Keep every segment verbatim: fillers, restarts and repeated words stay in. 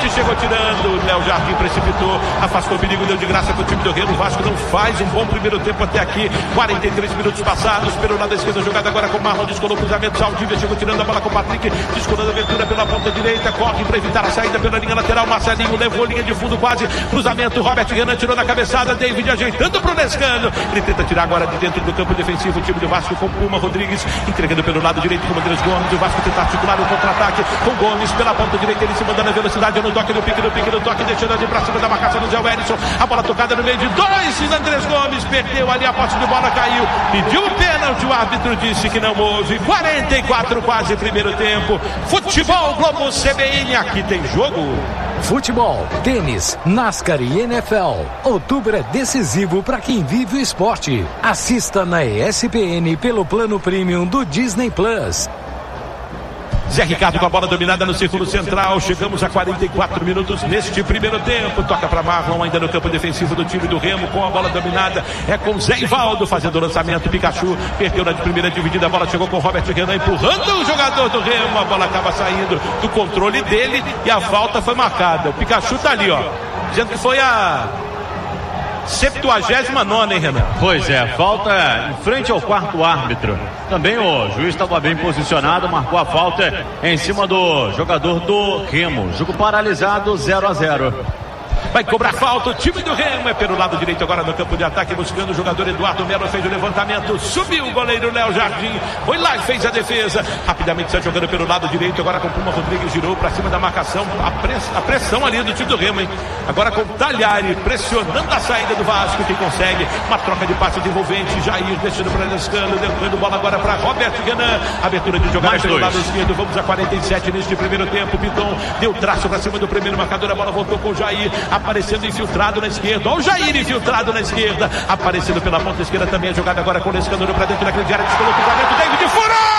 frente, chegou tirando. Léo Jardim precipitou, afastou o perigo, deu de graça para o time do Remo. O Vasco não faz um bom primeiro tempo até aqui. quarenta e três minutos passados. Pelo lado esquerdo, jogada agora com o Marlon. Descolou o cruzamento. Saldívia chegou tirando a bola com o Patrick. Descolando a abertura pela ponta direita. Corre para evitar a saída pela linha lateral. Marcelinho levou linha de fundo quase. Cruzamento. Robert Renan tirou na cabeçada. David ajeitando para o Nescano. Ele tenta tirar agora de dentro do campo defensivo. O time do Vasco com Puma Rodrigues. Entregando pelo lado direito com o Andrés Gomes. O Vasco tenta articular o contra-ataque com Gomes pela ponta direita. Ele se manda na velocidade. No toque, no pique, no pique, no toque. Deixando ali para cima da marcação do Zé Wellington. A bola tocada no meio de dois. Andrés Gomes perdeu ali a posse de bola. Caiu. Pediu o pênalti. O árbitro disse que não houve. quarenta e quatro quase primeiro tempo. Futebol Globo C B N. Aqui tem jogo. Futebol, tênis, NASCAR e N F L. Outubro é decisivo para quem vive o esporte. Assista na E S P N pelo plano premium do Disney Plus. Zé Ricardo com a bola dominada no círculo central. Chegamos a quarenta e quatro minutos neste primeiro tempo. Toca para Marlon ainda no campo defensivo do time do Remo com a bola dominada. É com Zé Ivaldo fazendo o lançamento. Pikachu perdeu na primeira dividida. A bola chegou com Robert Renan empurrando o jogador do Remo. A bola acaba saindo do controle dele e a falta foi marcada. O Pikachu tá ali, ó, dizendo que foi a septuagésima nona, hein, Renan? Pois é, falta em frente ao quarto árbitro. Também o juiz estava bem posicionado, marcou a falta em cima do jogador do Remo. Jogo paralisado, zero a zero. Vai cobrar falta o time do Remo. É pelo lado direito agora no campo de ataque, buscando o jogador Eduardo Melo. Fez o levantamento, subiu o goleiro Léo Jardim, foi lá e fez a defesa. Rapidamente está jogando pelo lado direito agora com Puma Rodrigues, girou para cima da marcação. A, press, a pressão ali do time do Remo, hein? Agora com Talhari pressionando a saída do Vasco. Quem consegue uma troca de passe de envolvente. Jair deixando para Nescano, dando bola agora para Robert Renan. Abertura de jogada pelo lado esquerdo. Vamos a quarenta e sete neste primeiro tempo. Piton deu traço para cima do primeiro marcador. A bola voltou com o Jair, aparecendo infiltrado na esquerda. Olha o Jair infiltrado na esquerda, aparecendo pela ponta esquerda também. A jogada agora com o Nescano para dentro da grande área. Descolou o cruzamento. David furou!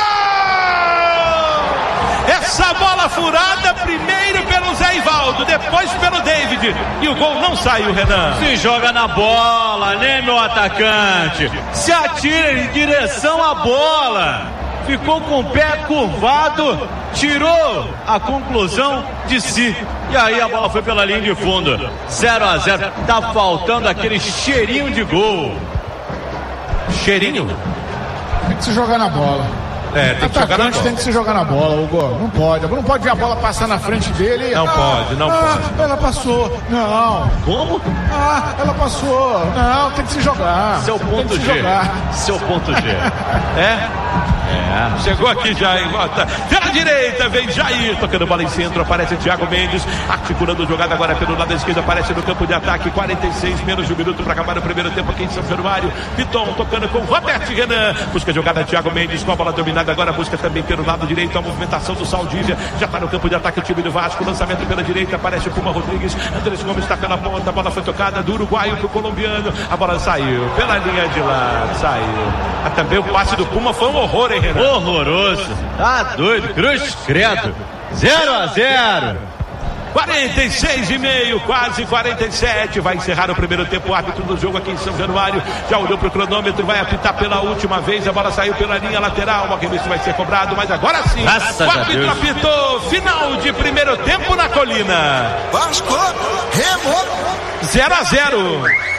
Essa bola furada primeiro pelo Zé Ivaldo, depois pelo David, e o gol não saiu, Renan. Se joga na bola, né, meu atacante? Se atira em direção à bola. Ficou com o pé curvado, tirou a conclusão de si. E aí a bola foi pela linha de fundo. zero a zero. Tá faltando aquele cheirinho de gol. Cheirinho? Tem que se jogar na bola. É, tem que jogar na bola. Tem que se jogar na bola, Hugo. Não pode. Não pode ver a bola passar na frente dele. Não ah, pode, não ah, pode. Ela passou. Não. Como? Ah, ela passou. Não, tem que se jogar. Seu ponto G. Seu ponto G. É? É. Chegou aqui já, hein? Pela direita vem Jair, tocando bola em centro, aparece Thiago Mendes, articulando jogada agora pelo lado esquerdo, aparece no campo de ataque. Quarenta e seis, menos de um minuto para acabar o primeiro tempo aqui em São Januário. Piton tocando com Robert Renan, busca a jogada Thiago Mendes com a bola dominada agora, busca também pelo lado direito a movimentação do Saldívia, já está no campo de ataque o time do Vasco, lançamento pela direita, aparece o Puma Rodrigues, Andrés Gomes está pela ponta, a bola foi tocada do uruguaio pro colombiano, a bola saiu pela linha de lado, saiu. Ah, também o passe do Puma foi um horror, hein, Renan? Horroroso, tá doido, cruz credo. Zero a zero. quarenta e seis e meio, quase quarenta e sete. Vai encerrar o primeiro tempo. O árbitro do jogo aqui em São Januário já olhou pro cronômetro, vai apitar pela última vez. A bola saiu pela linha lateral. O arremesso vai ser cobrado, mas agora sim. Graças o árbitro apitou. Final de primeiro tempo na Colina. Vasco, Remo, zero a zero.